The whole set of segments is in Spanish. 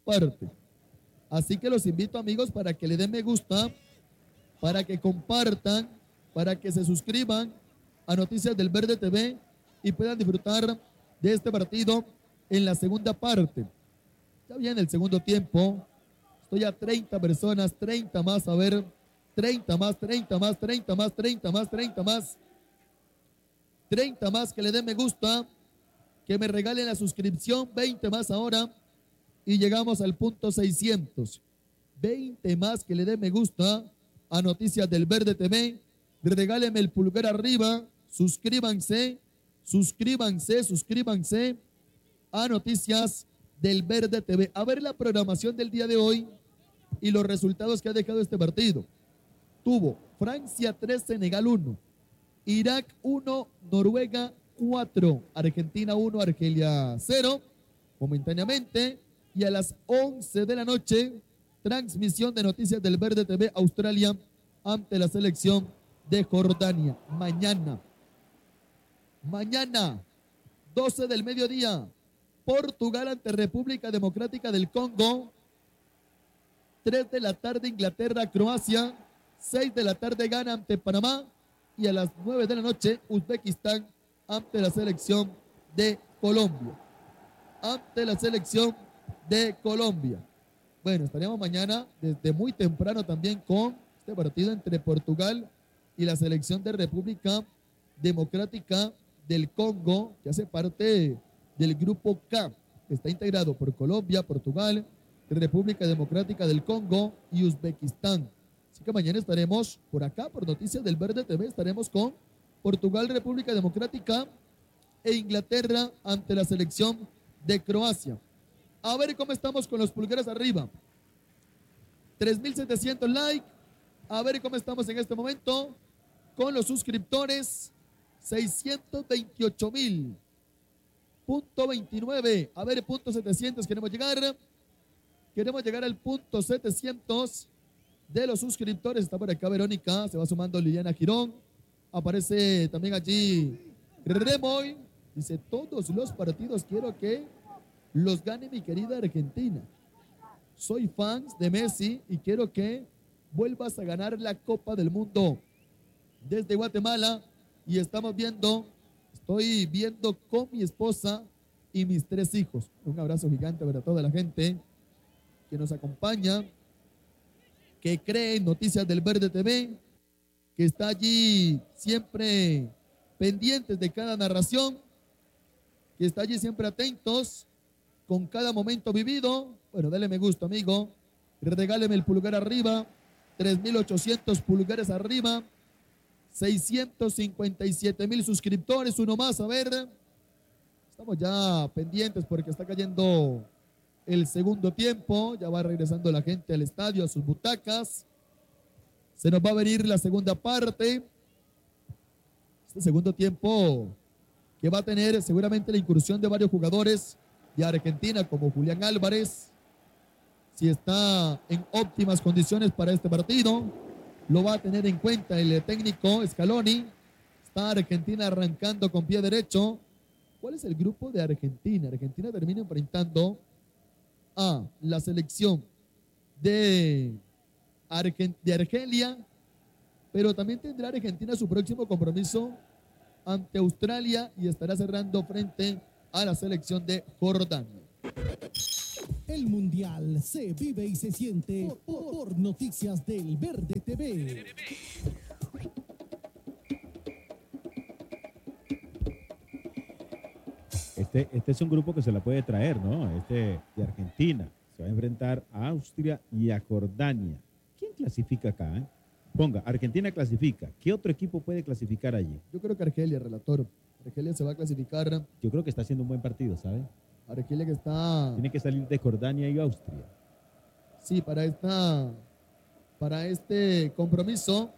parte. Así que los invito, amigos, para que le den me gusta, para que compartan, para que se suscriban a Noticias del Verde TV y puedan disfrutar de este partido en la segunda parte. Ya viene el segundo tiempo. Estoy a 30 personas, 30 más, a ver, 30 más, 30 más, 30 más, 30 más, 30 más. 30 más que le den me gusta, que me regalen la suscripción, 20 más ahora y llegamos al punto 600. 20 más que le den me gusta a Noticias del Verde TV. Regálenme el pulgar arriba, suscríbanse, suscríbanse, suscríbanse a Noticias del Verde TV. A ver la programación del día de hoy y los resultados que ha dejado este partido. Tuvo Francia 3, Senegal 1, Irak 1, Noruega 4, Argentina 1, Argelia 0, momentáneamente. Y a las 11 de la noche, transmisión de Noticias del Verde TV, Australia ante la selección de Jordania. Mañana, 12 del mediodía, Portugal ante República Democrática del Congo. 3 de la tarde, Inglaterra, Croacia. 6 de la tarde, Ghana ante Panamá. Y a las 9 de la noche, Uzbekistán ante la selección de Colombia. Ante la selección de Colombia. Bueno, estaríamos mañana desde muy temprano también con este partido entre Portugal y la selección de República Democrática del Congo, que hace parte del grupo K, que está integrado por Colombia, Portugal, República Democrática del Congo y Uzbekistán. Así que mañana estaremos por acá, por Noticias del Verde TV, estaremos con Portugal, República Democrática e Inglaterra ante la selección de Croacia. A ver cómo estamos con los pulgares arriba. 3,700 likes. A ver cómo estamos en este momento con los suscriptores. 628,000. Punto 29. A ver, punto 700 queremos llegar. Queremos llegar al punto 700 de los suscriptores. Está por acá Verónica, se va sumando Liliana Girón. Aparece también allí Remoy. Dice, todos los partidos quiero que los gane mi querida Argentina. Soy fan de Messi y quiero que vuelvas a ganar la Copa del Mundo. Desde Guatemala, y estoy viendo con mi esposa y mis 3 hijos. Un abrazo gigante para toda la gente que nos acompaña, que cree en Noticias del Verde TV, que está allí siempre pendientes de cada narración, que está allí siempre atentos con cada momento vivido. Bueno, dale me gusta, amigo. Regáleme el pulgar arriba. 3,800 pulgares arriba. 657,000 suscriptores. Uno más, a ver. Estamos ya pendientes porque está cayendo el segundo tiempo. Ya va regresando la gente al estadio, a sus butacas. Se nos va a venir la segunda parte. Este segundo tiempo que va a tener seguramente la incursión de varios jugadores de Argentina, como Julián Álvarez. Si está en óptimas condiciones para este partido, lo va a tener en cuenta el técnico Scaloni. Está Argentina arrancando con pie derecho. ¿Cuál es el grupo de Argentina? Argentina termina enfrentando a la selección de Argelia, pero también tendrá Argentina su próximo compromiso ante Australia y estará cerrando frente a la selección de Jordania. El Mundial se vive y se siente por Noticias del Verde TV. Este es un grupo que se la puede traer, ¿no? Este de Argentina. Se va a enfrentar a Austria y a Jordania. ¿Quién clasifica acá? Ponga, Argentina clasifica. ¿Qué otro equipo puede clasificar allí? Yo creo que Argelia, relator. Argelia se va a clasificar. Yo creo que está haciendo un buen partido, ¿sabe? Argelia que está... Tiene que salir de Jordania y Austria. Sí, para este compromiso.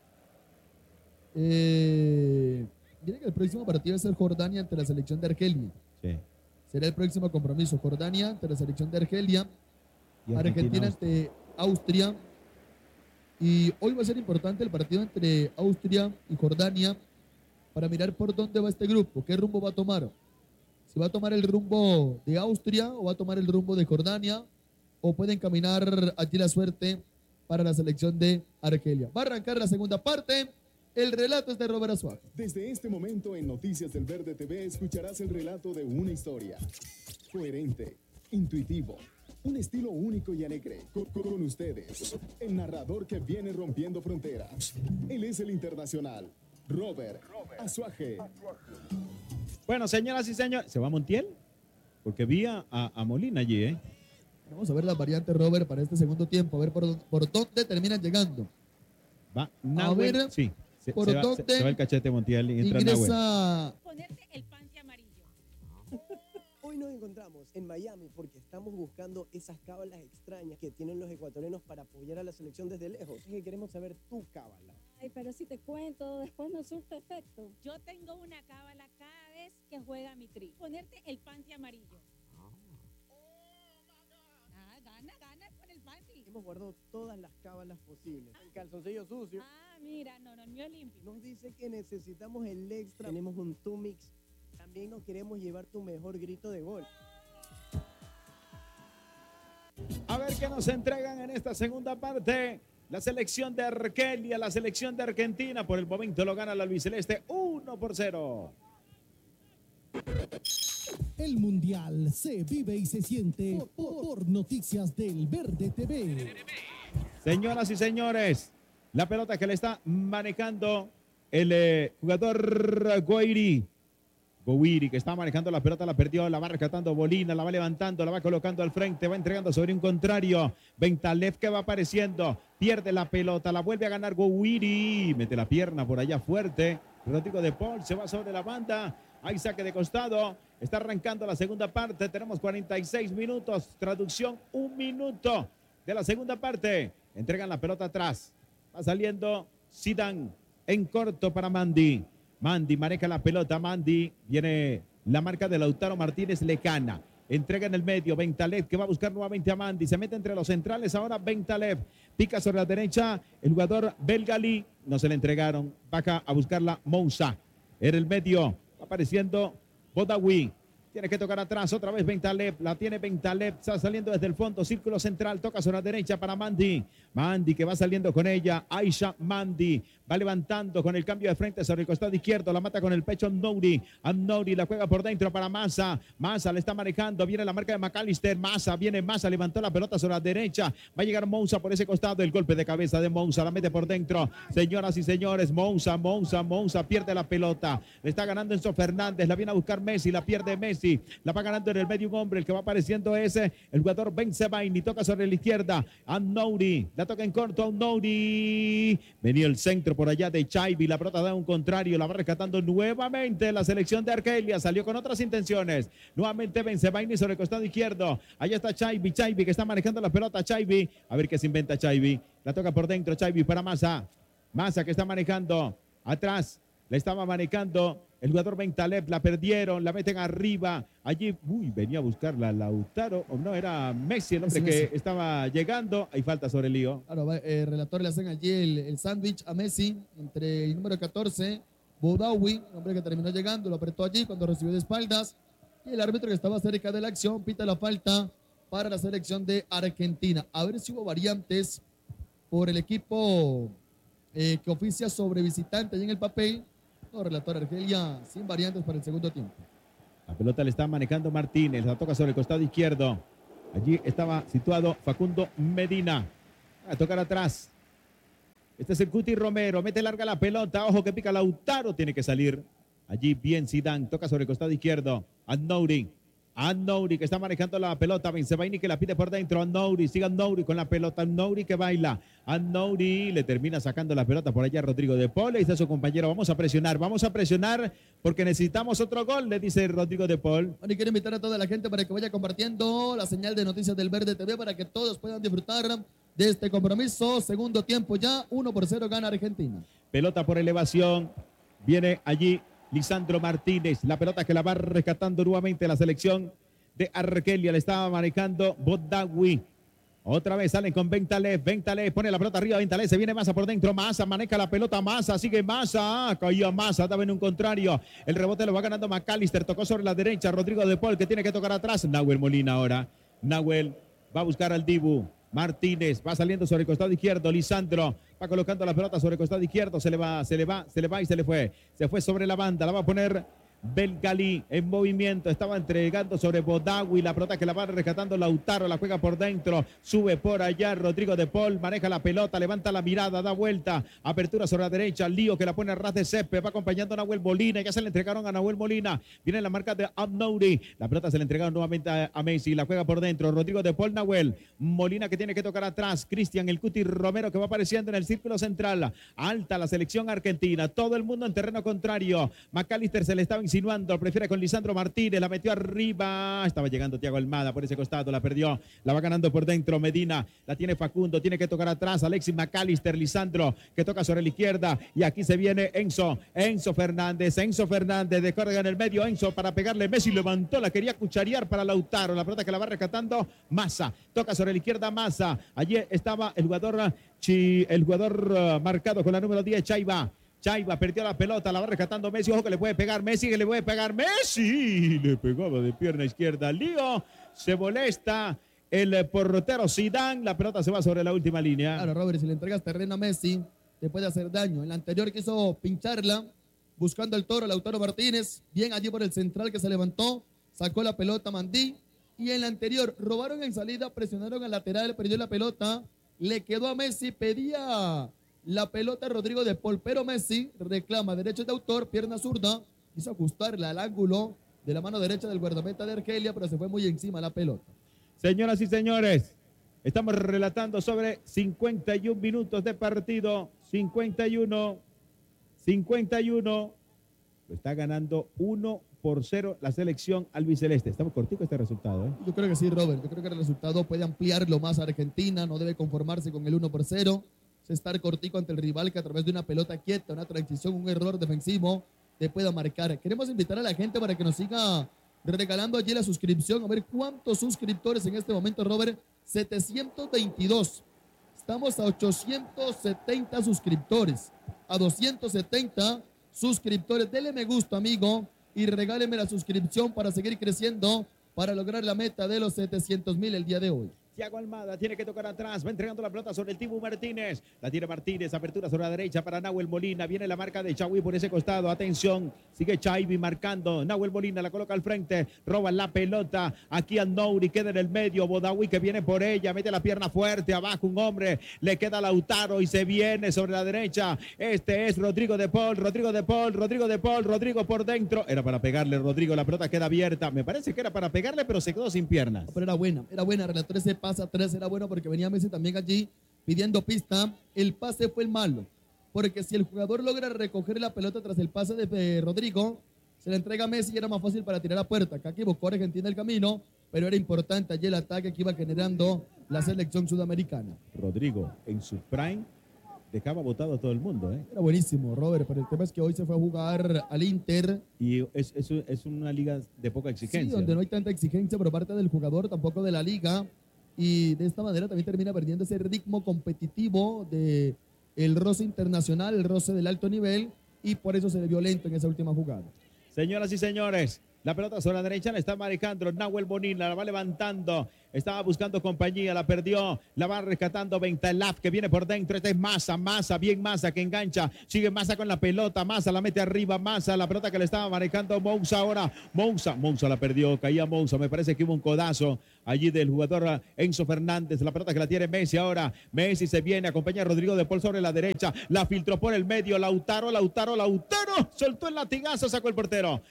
Miren que el próximo partido es el Jordania ante la selección de Argelia. Sí. Será el próximo compromiso. Jordania ante la selección de Argelia. Y Argentina ante Austria. Y hoy va a ser importante el partido entre Austria y Jordania para mirar por dónde va este grupo, qué rumbo va a tomar. Si va a tomar el rumbo de Austria o va a tomar el rumbo de Jordania. o pueden caminar allí la suerte para la selección de Argelia. Va a arrancar la segunda parte. El relato es de Robert Azuaje. Desde este momento en Noticias del Verde TV escucharás el relato de una historia coherente, intuitivo, un estilo único y alegre. Con ustedes, el narrador que viene rompiendo fronteras. Él es el internacional, Robert Azuaje. Bueno, señoras y señores, ¿se va Montiel? Porque vi a Molina allí, ¿eh? Vamos a ver las variantes, Robert, para este segundo tiempo, a ver por dónde terminan llegando. Va Nahuel, ver, sí. por se dónde va el cachete Montiel y entra Nahuel. ingresa Ponerte el panty amarillo. Hoy nos encontramos en Miami porque estamos buscando esas cábalas extrañas que tienen los ecuatorianos para apoyar a la selección desde lejos. Es que queremos saber tu cábala. Ay, pero si te cuento, después no surte efecto. Yo tengo una cábala cada vez que juega mi tri. Ponerte el panty amarillo. Gana con el panty. Hemos guardado todas las cábalas posibles. El calzoncillo sucio. Mira, no, el mío es limpio. Nos dice que necesitamos el extra. Tenemos un Tumix. También nos queremos llevar tu mejor grito de gol. A ver qué nos entregan en esta segunda parte. La selección de Argelia, la selección de Argentina. Por el momento lo gana la albiceleste 1-0. El Mundial se vive y se siente por Noticias del Verde TV. Señoras y señores, la pelota que le está manejando el jugador Gouiri, que está manejando la pelota, la perdió, la va rescatando Molina, la va levantando, la va colocando al frente, va entregando sobre un contrario. Bentalev que va apareciendo, pierde la pelota, la vuelve a ganar Gouiri, mete la pierna por allá fuerte. Rodrigo de Paul se va sobre la banda. Hay saque de costado. Está arrancando la segunda parte. Tenemos 46 minutos. Traducción, 1 minuto de la segunda parte. Entregan la pelota atrás. Va saliendo Zidane en corto para Mandi. Mandi maneja la pelota. Mandi viene la marca de Lautaro Martínez Lejana. Entrega en el medio. Bentalev que va a buscar nuevamente a Mandi. Se mete entre los centrales. Ahora Bentalev. Pica sobre la derecha. El jugador Belgali. No se le entregaron. Baja a buscarla Moussa. En el medio. Apareciendo Bodawi. Tiene que tocar atrás, otra vez Bentalev, la tiene Bentalev, está saliendo desde el fondo, círculo central, toca sobre la derecha para Mandi. Mandi que va saliendo con ella, Aisha Mandi, va levantando con el cambio de frente sobre el costado izquierdo, la mata con el pecho Amnouri. Amnouri la juega por dentro para Massa. Massa le está manejando, viene la marca de McAllister, Massa, viene Massa, levantó la pelota sobre la derecha, va a llegar Moussa por ese costado, el golpe de cabeza de Moussa, la mete por dentro. Señoras y señores, Moussa pierde la pelota, le está ganando Enzo Fernández, la viene a buscar Messi, la pierde Messi. La va ganando en el medio un hombre, el que va apareciendo es el jugador Ben Sebaini, toca sobre la izquierda, Amnouri, la toca en corto, Amnouri, venía el centro por allá de Chaibi, la pelota da un contrario, la va rescatando nuevamente la selección de Argelia, salió con otras intenciones, nuevamente Ben Sebaini sobre el costado izquierdo, allá está Chaibi que está manejando la pelota, Chaibi, a ver qué se inventa Chaibi, la toca por dentro, Chaibi para Massa que está manejando, atrás, la estaba manejando el jugador Bentalev, la perdieron, la meten arriba. Allí, venía a buscarla Lautaro, o no, era Messi el hombre que estaba llegando. Hay falta sobre el lío. Claro, relator le hacen allí el sándwich a Messi entre el número 14, Bodawi, el hombre que terminó llegando, lo apretó allí cuando recibió de espaldas. Y el árbitro que estaba cerca de la acción pita la falta para la selección de Argentina. A ver si hubo variantes por el equipo que oficia sobre visitante allí en el papel. No, relator, Argelia sin variantes para el segundo tiempo. La pelota le está manejando Martínez, la toca sobre el costado izquierdo. Allí estaba situado Facundo Medina. A tocar atrás. Este es el Cuti Romero, mete larga la pelota, ojo que pica Lautaro, tiene que salir. Allí bien Zidane, toca sobre el costado izquierdo. Amnouri que está manejando la pelota, Bensebaini que la pide por dentro, Amnouri, sigue Amnouri con la pelota, Amnouri que baila, Amnouri le termina sacando la pelota por allá Rodrigo de Paul, y está su compañero, vamos a presionar porque necesitamos otro gol, le dice Rodrigo de Paul. Bueno, y quiero invitar a toda la gente para que vaya compartiendo la señal de Noticias del Verde TV para que todos puedan disfrutar de este compromiso, segundo tiempo ya, 1-0 gana Argentina. Pelota por elevación, viene allí Lisandro Martínez, la pelota que la va rescatando nuevamente la selección de Argelia, le estaba manejando Bodawi. Otra vez salen con Bentalev pone la pelota arriba, Bentalev, se viene Massa por dentro, Massa maneja la pelota, Massa, sigue Massa, cayó Massa, daba en un contrario, el rebote lo va ganando McAllister, tocó sobre la derecha, Rodrigo de Paul que tiene que tocar atrás, Nahuel Molina ahora, Nahuel Va a buscar al Dibu. Martínez va saliendo sobre el costado izquierdo. Lisandro va colocando la pelota sobre el costado izquierdo. Se le va y se le fue. Se fue sobre la banda. La va a poner Belgalí en movimiento, estaba entregando sobre Bodawi, la pelota que la va rescatando Lautaro, la juega por dentro, sube por allá Rodrigo de Paul, maneja la pelota, levanta la mirada, da vuelta, apertura sobre la derecha, Lío que la pone a ras de césped, va acompañando a Nahuel Molina, ya se le entregaron a Nahuel Molina, viene la marca de Abnouri, la pelota se le entregaron nuevamente a Messi, la juega por dentro, Rodrigo de Paul, Nahuel, Molina que tiene que tocar atrás, Cristian el Cuti Romero que va apareciendo en el círculo central, alta la selección argentina, todo el mundo en terreno contrario, McAllister se le estaba insinuando, prefiere con Lisandro Martínez, la metió arriba, estaba llegando Thiago Almada por ese costado, la perdió, la va ganando por dentro Medina, la tiene Facundo, tiene que tocar atrás, Alexis McAllister, Lisandro que toca sobre la izquierda y aquí se viene Enzo Fernández descarga en el medio, Enzo para pegarle, Messi levantó, la quería cucharear para Lautaro, la pelota que la va rescatando Massa, toca sobre la izquierda Massa, allí estaba el jugador marcado con la número 10, Chaiba perdió la pelota, la va rescatando Messi, ojo que le puede pegar Messi, le pegaba de pierna izquierda, Lío, se molesta el portero Zidane, la pelota se va sobre la última línea. Claro, Robert, si le entregas terreno a Messi, te puede hacer daño. En la anterior quiso pincharla, buscando el toro, Lautaro Martínez, bien allí por el central que se levantó, sacó la pelota Mandí, y en la anterior robaron en salida, presionaron al lateral, perdió la pelota, le quedó a Messi, pedía la pelota Rodrigo de Paul, pero Messi reclama derechos de autor, pierna zurda, quiso ajustarla al ángulo de la mano derecha del guardameta de Argelia, pero se fue muy encima la pelota. Señoras y señores, estamos relatando sobre 51 minutos de partido, 51, lo está ganando 1-0 la selección albiceleste. Estamos corticos este resultado, ¿eh? Yo creo que sí, Robert, yo creo que el resultado puede ampliarlo más a Argentina, no debe conformarse con el 1-0, estar cortico ante el rival que a través de una pelota quieta, una transición, un error defensivo, te pueda marcar. Queremos invitar a la gente para que nos siga regalando allí la suscripción. A ver cuántos suscriptores en este momento, Robert. 722. Estamos a 870 suscriptores. A 270 suscriptores. Dele me gusta, amigo, y regáleme la suscripción para seguir creciendo, para lograr la meta de los 700,000 el día de hoy. Thiago Almada tiene que tocar atrás, va entregando la pelota sobre el Dibu Martínez, la tiene Martínez, apertura sobre la derecha para Nahuel Molina, viene la marca de Chaui por ese costado, atención, sigue Chaibi marcando, Nahuel Molina la coloca al frente, roba la pelota, aquí a Nouri, queda en el medio, Bodawi que viene por ella, mete la pierna fuerte, abajo un hombre, le queda Lautaro y se viene sobre la derecha, este es Rodrigo de Paul por dentro, era para pegarle Rodrigo, la pelota queda abierta, me parece que era para pegarle, pero se quedó sin piernas. Pero era buena, relator, ese pase atrás era bueno porque venía Messi también allí pidiendo pista. El pase fue el malo, porque si el jugador logra recoger la pelota tras el pase de Rodrigo, se le entrega a Messi y era más fácil para tirar a puerta. Acá equivocó Argentina el camino, pero era importante allí el ataque que iba generando la selección sudamericana. Rodrigo en su prime dejaba botado a todo el mundo, ¿eh? Era buenísimo, Robert, pero el tema es que hoy se fue a jugar al Inter. Y es una liga de poca exigencia. Sí, donde no hay tanta exigencia por parte del jugador, tampoco de la liga. Y de esta manera también termina perdiendo ese ritmo competitivo de el roce internacional, el roce del alto nivel, y por eso se le vio lento en esa última jugada. Señoras y señores, la pelota sobre la derecha la está manejando Nahuel Molina, la va levantando, estaba buscando compañía, la perdió, la va rescatando Bentalab que viene por dentro, este es Massa, bien Massa que engancha, sigue Massa con la pelota, Massa la mete arriba, Massa, la pelota que le estaba manejando Moussa ahora, Moussa la perdió, caía Moussa, me parece que hubo un codazo allí del jugador Enzo Fernández, la pelota que la tiene Messi ahora, Messi se viene, acompaña a Rodrigo de Paul sobre la derecha, la filtró por el medio, Lautaro, soltó el latigazo, sacó el portero,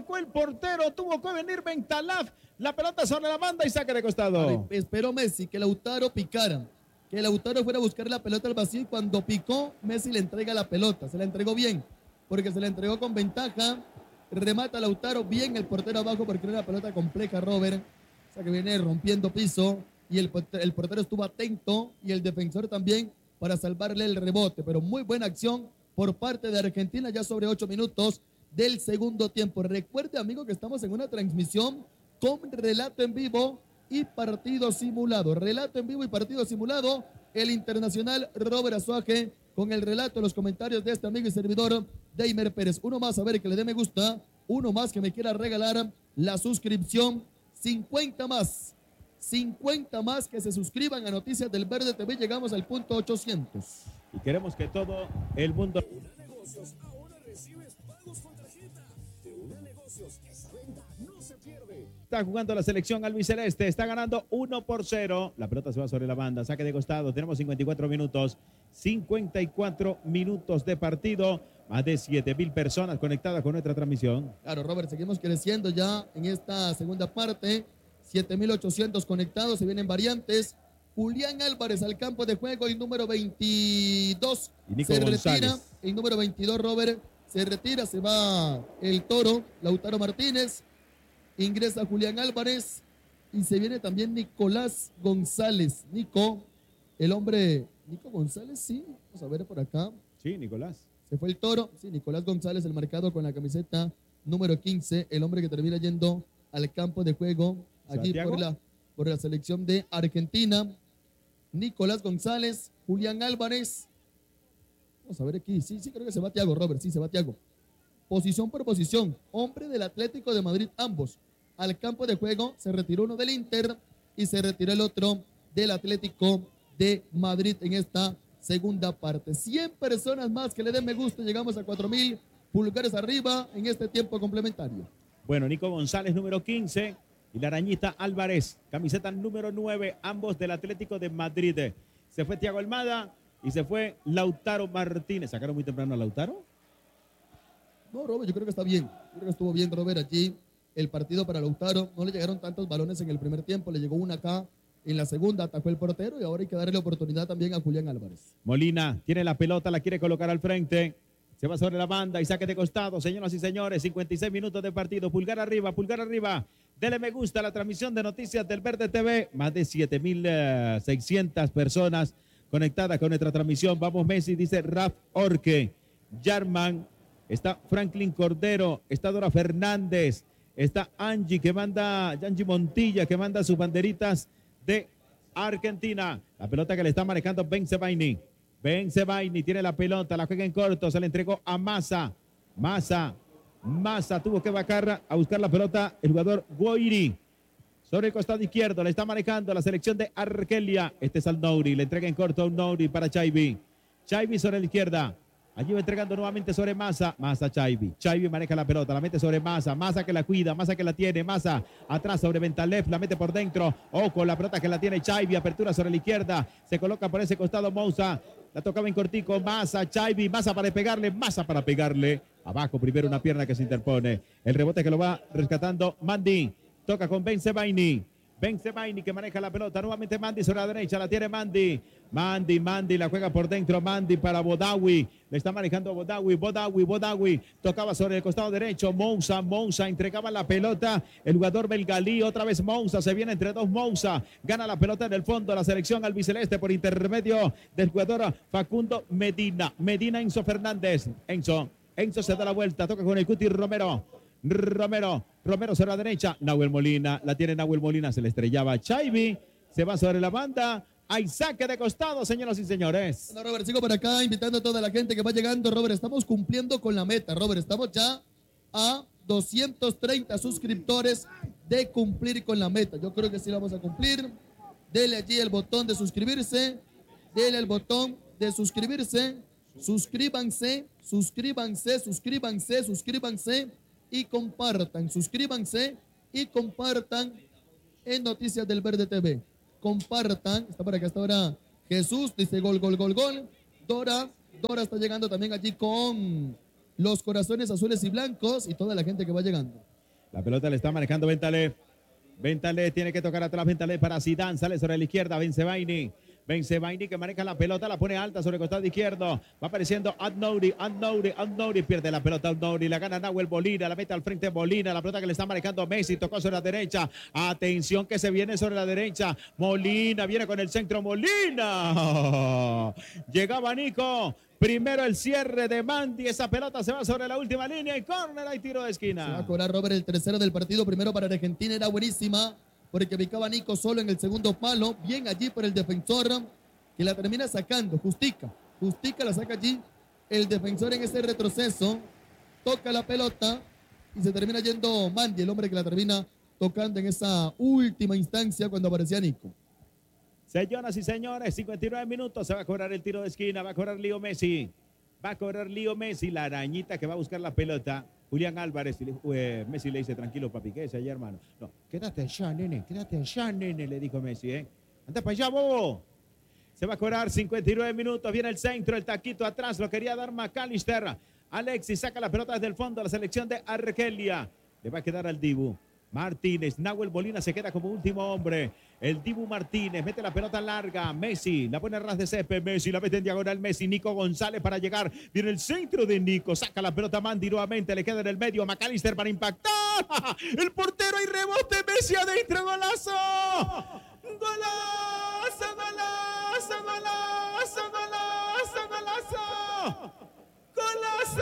tuvo que venir Bentalab, la pelota sobre la banda y saca de costado. Esperó Messi que Lautaro picara, que Lautaro fuera a buscar la pelota al vacío, y cuando picó, Messi le entrega la pelota, se la entregó bien, porque se la entregó con ventaja, remata Lautaro bien, el portero abajo porque era una pelota compleja, Robert, o sea que viene rompiendo piso, y el portero estuvo atento, y el defensor también, para salvarle el rebote, pero muy buena acción por parte de Argentina, ya sobre 8 minutos del segundo tiempo. Recuerde, amigo, que estamos en una transmisión con relato en vivo y partido simulado. Relato en vivo y partido simulado. El internacional Robert Azuaje con el relato, los comentarios de este amigo y servidor Deimer Pérez. Uno más, a ver, que le dé me gusta. Uno más que me quiera regalar la suscripción. 50 más. 50 más que se suscriban a Noticias del Verde TV. Llegamos al punto 800. Y queremos que todo el mundo... Negocios, ahora recibes pagos con tarjeta. De Una Negocios, esa venta no se pierde. Está jugando la selección albiceleste, está ganando 1-0. La pelota se va sobre la banda, saque de costado. Tenemos 54 minutos. 54 minutos de partido. Más de 7,000 personas conectadas con nuestra transmisión. Claro, Robert, seguimos creciendo ya en esta segunda parte. 7,800 conectados, se vienen variantes. Julián Álvarez al campo de juego, el número 22 Y Nico se González. retira. El número 22, Robert, se retira, se va el Toro, Lautaro Martínez. Ingresa Julián Álvarez y se viene también Nicolás González. Nico González, sí. Vamos a ver por acá. Sí, Nicolás. Se fue el Toro. Sí, Nicolás González, el marcado con la camiseta número 15. El hombre que termina yendo al campo de juego allí por la selección de Argentina. Nicolás González, Julián Álvarez. Vamos a ver aquí. Sí, creo que se va Thiago, Robert. Sí, se va Thiago. Posición por posición. Hombre del Atlético de Madrid, ambos. Al campo de juego se retiró uno del Inter y se retiró el otro del Atlético de Madrid en esta segunda parte. 100 personas más que le den me gusta. Llegamos a 4,000 pulgares arriba en este tiempo complementario. Bueno, Nico González, número 15. Y la arañita Álvarez, camiseta número 9, ambos del Atlético de Madrid. Se fue Thiago Almada y se fue Lautaro Martínez. ¿Sacaron muy temprano a Lautaro? No, Robert, yo creo que está bien. Yo creo que estuvo bien, Robert, allí el partido para Lautaro. No le llegaron tantos balones en el primer tiempo, le llegó una acá en la segunda, atacó el portero y ahora hay que darle la oportunidad también a Julián Álvarez. Molina tiene la pelota, la quiere colocar al frente. Se va sobre la banda y saque de costado, señoras y señores. 56 minutos de partido. Pulgar arriba, pulgar arriba. Dele me gusta a la transmisión de Noticias del Verde TV. Más de 7,600 personas conectadas con nuestra transmisión. Vamos Messi, dice Raf Orque. Yarman, está Franklin Cordero, está Dora Fernández, está Angie Montilla que manda sus banderitas de Argentina. La pelota que le está manejando Ben Sebaini. Ben Sebaini tiene la pelota, la juega en corto, se la entregó a Massa. Massa tuvo que bajar a buscar la pelota el jugador Guairi. Sobre el costado izquierdo, le está manejando la selección de Argelia. Este es al Nouri, le entrega en corto a un Nouri para Chaibi. Chaibi sobre la izquierda. Allí va entregando nuevamente sobre Massa. Chaibi maneja la pelota, la mete sobre Massa. Massa que la cuida, Massa que la tiene. Massa atrás sobre Ventalef, la mete por dentro. Ojo, la pelota que la tiene Chaibi. Apertura sobre la izquierda. Se coloca por ese costado Moussa. La tocaba en cortico. Massa, Chaibi. Massa para pegarle. Abajo primero una pierna que se interpone. El rebote que lo va rescatando Mandi. Toca con Ben Sebaini. Ben Sebaini que maneja la pelota. Nuevamente Mandi sobre la derecha. La tiene Mandi. Mandi la juega por dentro. Mandi para Bodawi. Le está manejando Bodawi. Tocaba sobre el costado derecho. Moussa entregaba la pelota. El jugador Belgalí. Otra vez Moussa. Se viene entre dos Moussa. Gana la pelota en el fondo. La selección albiceleste por intermedio del jugador Facundo Medina. Enzo Fernández. Enzo se da la vuelta. Toca con el Cuti Romero sobre la derecha. Nahuel Molina. La tiene Nahuel Molina. Se le estrellaba Chaibi. Se va sobre la banda. Hay saque de costado, señoras y señores. Bueno, Robert, sigo por acá invitando a toda la gente que va llegando. Robert, estamos cumpliendo con la meta. Robert, estamos ya a 230 suscriptores de cumplir con la meta. Yo creo que sí lo vamos a cumplir. Dele allí el botón de suscribirse. Dele el botón de suscribirse. Suscríbanse y compartan. Suscríbanse y compartan en Noticias del Verde TV. Compartan. Está por acá hasta ahora Jesús, dice gol. Dora está llegando también allí con los corazones azules y blancos y toda la gente que va llegando. La pelota le está manejando Ventalef. Ventalef tiene que tocar atrás. Ventalef para Zidane. Sale sobre la izquierda. Ben Sebaini que maneja la pelota, la pone alta sobre el costado izquierdo. Va apareciendo Adnouri. Pierde la pelota Adnouri. La gana Nahuel Molina. La mete al frente Molina. La pelota que le está manejando Messi. Tocó sobre la derecha. Atención que se viene sobre la derecha. Molina viene con el centro. Molina. Llegaba Nico. Primero el cierre de Mandi. Esa pelota se va sobre la última línea y córner y tiro de esquina. Se va a cobrar Robert el tercero del partido. Primero para Argentina. Era buenísima, porque picaba Nico solo en el segundo palo, bien allí por el defensor, que la termina sacando, Justica la saca allí, el defensor en ese retroceso, toca la pelota y se termina yendo Mandi, el hombre que la termina tocando en esa última instancia cuando aparecía Nico. Señoras y señores, 59 minutos, se va a cobrar el tiro de esquina, va a cobrar Leo Messi. Va a cobrar Leo Messi, la arañita que va a buscar la pelota. Julián Álvarez, Messi le dice, tranquilo papi, ¿qué es allá, hermano? No, quédate allá, nene, le dijo Messi, anda para allá, bobo. Se va a cobrar 59 minutos, viene el centro, el taquito atrás, lo quería dar McAllister. Alexis saca la pelota desde el fondo a la selección de Argelia. Le va a quedar al Dibu Martínez. Nahuel Molina se queda como último hombre. El Dibu Martínez mete la pelota larga. Messi la pone a ras de césped. Messi la mete en diagonal. Messi, Nico González para llegar. Viene el centro de Nico. Saca la pelota Mandy nuevamente. Le queda en el medio. McAllister para impactar. El portero y rebote. Messi adentro. Golazo. Golazo, golazo, golazo, golazo, golazo.